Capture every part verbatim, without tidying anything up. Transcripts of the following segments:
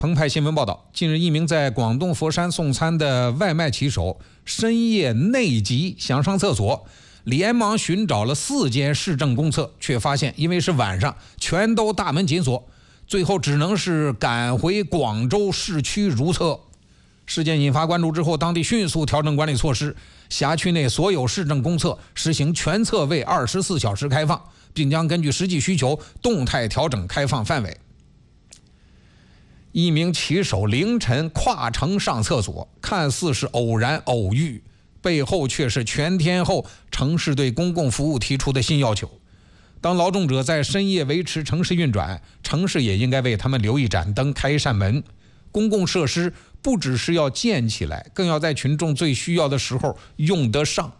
澎湃新闻报道，近日一名在广东佛山送餐的外卖骑手深夜内急想上厕所，连忙寻找了四间市政公厕，却发现因为是晚上，全都大门紧锁，最后只能是赶回广州市区如厕。事件引发关注之后，当地迅速调整管理措施，辖区内所有市政公厕实行全厕位二十四小时开放，并将根据实际需求动态调整开放范围。一名骑手凌晨跨城上厕所，看似是偶然偶遇，背后却是全天候城市对公共服务提出的新要求。当劳动者在深夜维持城市运转，城市也应该为他们留一盏灯，开一扇门。公共设施不只是要建起来，更要在群众最需要的时候用得上。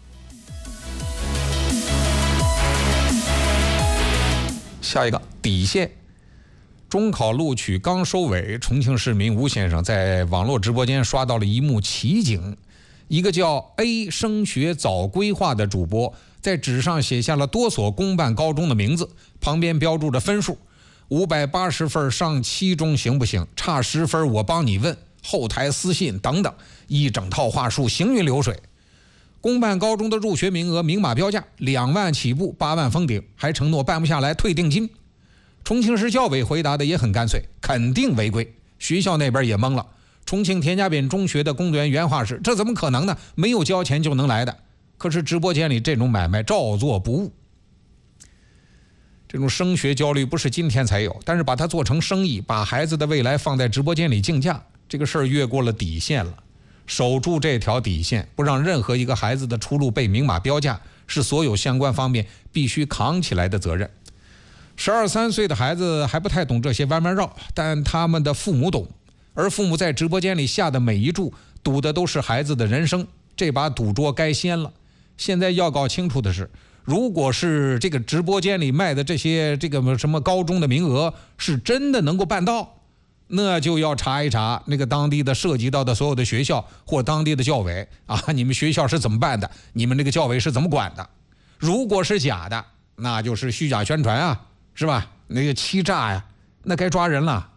下一个底线。中考录取刚收尾，重庆市民吴先生在网络直播间刷到了一幕奇景。一个叫 A 升学早规划的主播在纸上写下了多所公办高中的名字，旁边标注着分数，五百八十分上七中行不行？差十分我帮你问，后台私信等等，一整套话术行云流水。公办高中的入学名额明码标价，两万起步，八万封顶，还承诺办不下来退定金。重庆市教委回答的也很干脆，肯定违规。学校那边也懵了。重庆田家炳中学的工作人员原话是：这怎么可能呢？没有交钱就能来的。可是直播间里这种买卖照做不误。这种升学焦虑不是今天才有，但是把它做成生意，把孩子的未来放在直播间里竞价，这个事儿越过了底线了。守住这条底线，不让任何一个孩子的出路被明码标价，是所有相关方面必须扛起来的责任。十二三岁的孩子还不太懂这些弯弯绕，但他们的父母懂，而父母在直播间里下的每一注，赌的都是孩子的人生，这把赌桌该掀了。现在要搞清楚的是，如果是这个直播间里卖的这些这个什么高中的名额是真的能够办到，那就要查一查那个当地的涉及到的所有的学校或当地的教委啊，你们学校是怎么办的，你们那个教委是怎么管的。如果是假的，那就是虚假宣传啊，是吧？那个欺诈呀，那该抓人了。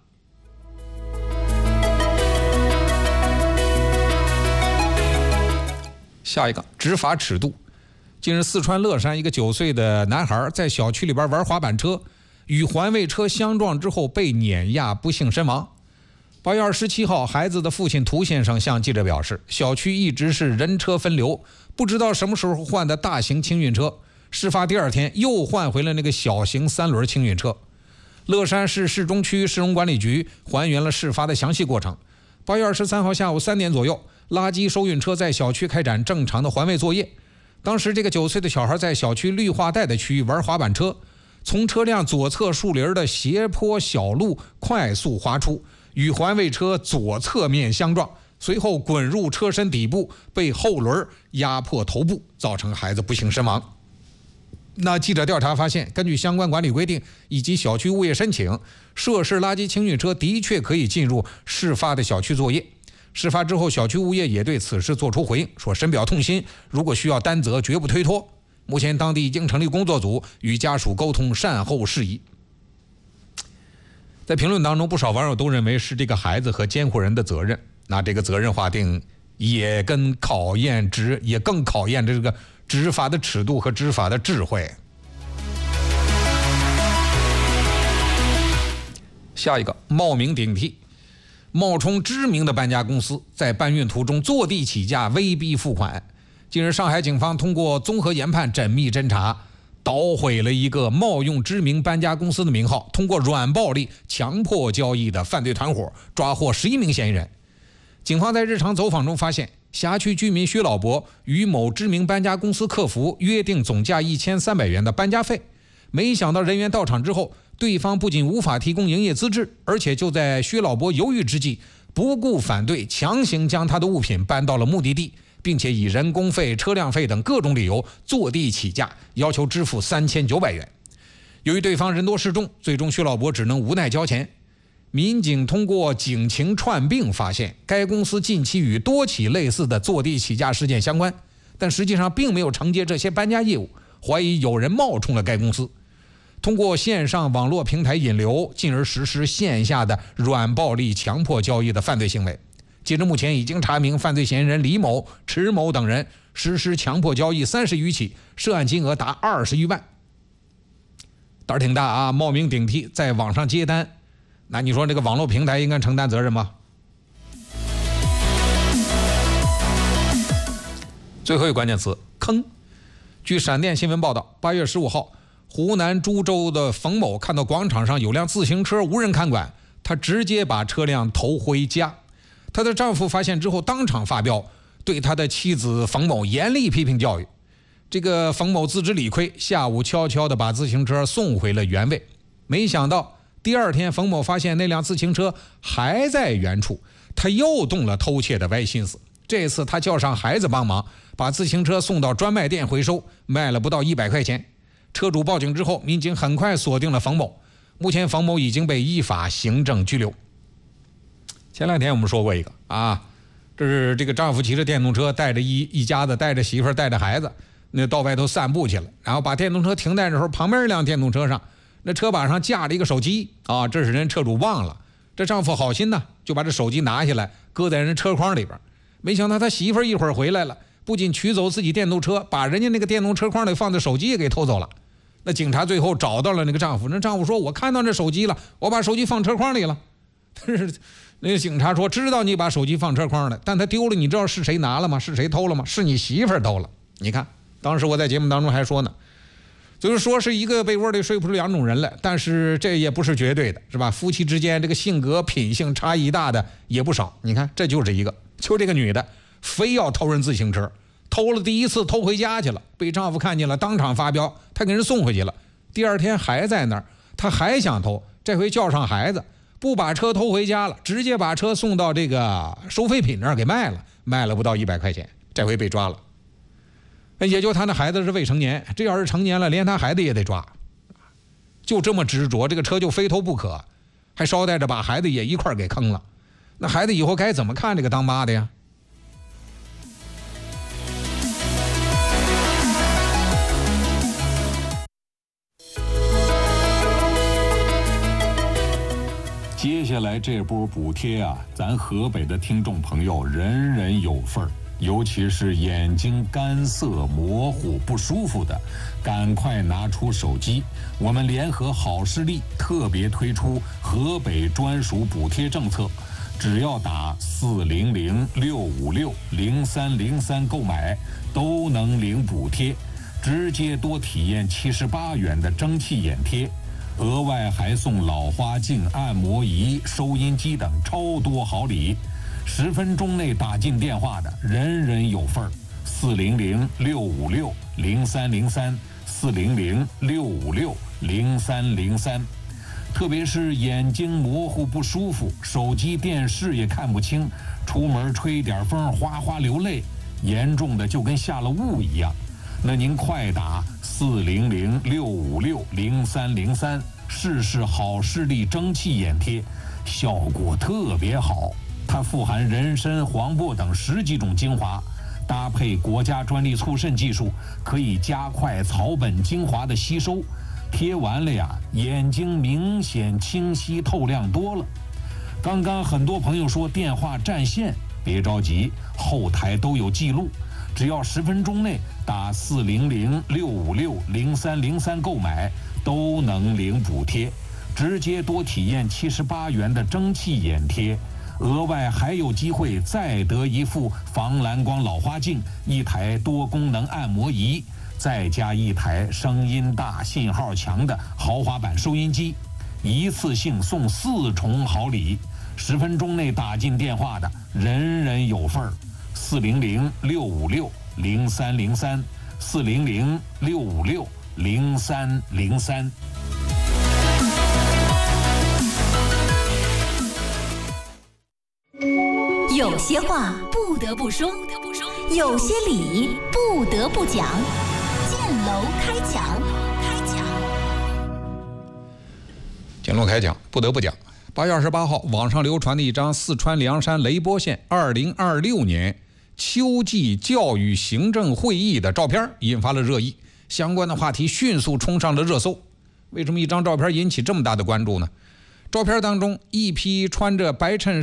下一个执法尺度。近日，四川乐山一个九岁的男孩在小区里边玩滑板车，与环卫车相撞之后被碾压，不幸身亡。八月二十七号，孩子的父亲涂先生向记者表示，小区一直是人车分流，不知道什么时候换的大型轻运车。事发第二天又换回了那个小型三轮轻运车。乐山市市中区市容管理局还原了事发的详细过程。八月二十三号下午三点左右，垃圾收运车在小区开展正常的环卫作业。当时这个九岁的小孩在小区绿化带的区域玩滑板车，从车辆左侧树林的斜坡小路快速滑出，与环卫车左侧面相撞，随后滚入车身底部，被后轮压迫头部，造成孩子不幸身亡。那记者调查发现，根据相关管理规定以及小区物业申请，涉事垃圾轻运车的确可以进入事发的小区作业。事发之后，小区物业也对此事作出回应，说深表痛心，如果需要担责，绝不推脱。目前当地已经成立工作组，与家属沟通善后事宜。在评论当中，不少网友都认为是这个孩子和监护人的责任，那这个责任划定也跟考验执，也更考验这个执法的尺度和执法的智慧。下一个，冒名顶替。冒充知名的搬家公司，在搬运途中坐地起价，威逼付款。近日，上海警方通过综合研判、缜密侦查，捣毁了一个冒用知名搬家公司的名号，通过软暴力强迫交易的犯罪团伙，抓获十一名嫌疑人。警方在日常走访中发现，辖区居民薛老伯与某知名搬家公司客服约定总价一千三百元的搬家费，没想到人员到场之后，对方不仅无法提供营业资质，而且就在薛老伯犹豫之际，不顾反对，强行将他的物品搬到了目的地，并且以人工费、车辆费等各种理由坐地起价，要求支付三千九百元。由于对方人多势众，最终薛老伯只能无奈交钱。民警通过警情串并发现，该公司近期与多起类似的坐地起价事件相关，但实际上并没有承接这些搬家业务，怀疑有人冒充了该公司。 通过线上网络平台引流，进而实施线下的软暴力强迫交易的犯罪行为。截至目前，已经查明犯罪嫌疑人李某、迟某等人实施强迫交易三十余起，涉案金额达二十余万。胆儿挺大啊，冒名顶替，在网上接单，那你说这个网络平台应该承担责任吗？最后一个关键词，坑。据闪电新闻报道，八月十五号，湖南株洲的冯某看到广场上有辆自行车无人看管，他直接把车辆偷回家。她的丈夫发现之后当场发飙，对他的妻子冯某严厉批评教育。这个冯某自知理亏，下午悄悄地把自行车送回了原位。没想到第二天，冯某发现那辆自行车还在原处，他又动了偷窃的歪心思。这次他叫上孩子帮忙，把自行车送到专卖店回收，卖了不到一百块钱。车主报警之后，民警很快锁定了冯某。目前冯某已经被依法行政拘留。前两天我们说过一个啊，这是这个丈夫骑着电动车，带着一一家子，带着媳妇儿，带着孩子，那到外头散步去了。然后把电动车停在的时候，旁边一辆电动车上，那车把上架着一个手机啊，这是人车主忘了。这丈夫好心呢，就把这手机拿下来，搁在人车筐里边。没想到他媳妇儿一会儿回来了，不仅取走自己电动车，把人家那个电动车筐里放的手机也给偷走了。那警察最后找到了那个丈夫，那丈夫说：“我看到这手机了，我把手机放车筐里了。”但是那个警察说：“知道你把手机放车筐了，但他丢了，你知道是谁拿了吗？是谁偷了吗？是你媳妇儿偷了。”你看，当时我在节目当中还说呢，就是说是一个被窝里睡不出两种人来，但是这也不是绝对的，是吧？夫妻之间这个性格品性差异大的也不少。你看，这就是一个，就这个女的非要偷人自行车，偷了第一次偷回家去了，被丈夫看见了，当场发飙，她给人送回去了。第二天还在那儿，她还想偷，这回叫上孩子，不把车偷回家了，直接把车送到这个收废品那儿给卖了，卖了不到一百块钱，这回被抓了。也就他那孩子是未成年，这要是成年了，连他孩子也得抓。就这么执着，这个车就非偷不可，还捎带着把孩子也一块给坑了。那孩子以后该怎么看这个当妈的呀？ 接下来这波补贴啊，咱河北的听众朋友人人有份儿。尤其是眼睛干涩、模糊、不舒服的，赶快拿出手机。我们联合好视力特别推出河北专属补贴政策，只要打四零零六五六零三零三购买，都能领补贴，直接多体验七十八元的蒸汽眼贴，额外还送老花镜、按摩仪、收音机等超多好礼。十分钟内打进电话的，人人有份儿。四零零六五六零三零三，四零零六五六零三零三。特别是眼睛模糊不舒服，手机、电视也看不清，出门吹点风哗哗流泪，严重的就跟下了雾一样。那您快打四零零六五六零三零三，试试好视力蒸汽眼贴，效果特别好。它富含人参、黄柏等十几种精华，搭配国家专利促渗技术，可以加快草本精华的吸收。贴完了呀，眼睛明显清晰透亮多了。刚刚很多朋友说电话占线，别着急，后台都有记录。只要十分钟内打四零零六五六零三零三购买，都能领补贴，直接多体验七十八元的蒸汽眼贴。额外还有机会再得一副防蓝光老花镜，一台多功能按摩仪，再加一台声音大、信号强的豪华版收音机，一次性送四重好礼。十分钟内打进电话的，人人有份儿。四零零六五六零三零三，四零零六五六零三零三。 有些话不得不说，有些理不得不讲。建楼开讲，开讲。 建楼开讲，不得不讲。八月二十八号，网上流传的一张四川凉山雷波县二零二六年秋季教育行政会议的照片引发了热议，相关的话题迅速冲上了热搜。 为什么一张照片引起这么大的关注呢？照片当中，一匹穿着白衬